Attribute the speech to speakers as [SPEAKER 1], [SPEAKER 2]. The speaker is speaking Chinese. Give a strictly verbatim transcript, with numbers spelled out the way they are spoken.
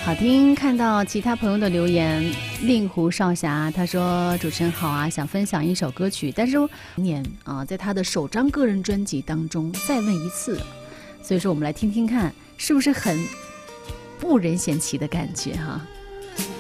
[SPEAKER 1] 好听。看到其他朋友的留言，令狐少侠他说主持人好啊，想分享一首歌曲，但是年啊在他的首张个人专辑当中再问一次，所以说我们来听听看是不是很不任贤齐的感觉哈、啊。